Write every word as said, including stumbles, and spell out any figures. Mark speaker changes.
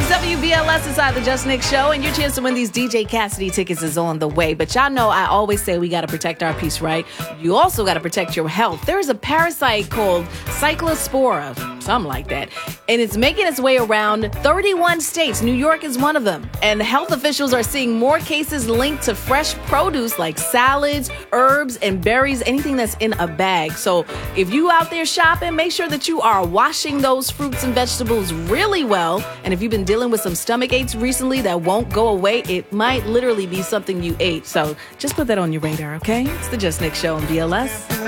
Speaker 1: W B L S inside the Just Nick Show, and your chance to win these D J Cassidy tickets is on the way. But y'all know I always say we got to protect our peace, right? You also got to protect your health. There is a parasite called Cyclospora, something like that, and it's making its way around thirty-one states. New York is one of them. And health officials are seeing more cases linked to fresh produce like salads, herbs, and berries, anything that's in a bag. So if you out there shopping, make sure that you are washing those fruits and vegetables really well. And if you've been dealing with some stomach aches recently that won't go away, it might literally be something you ate. So just put that on your radar, okay? It's the Just Nick Show on B L S.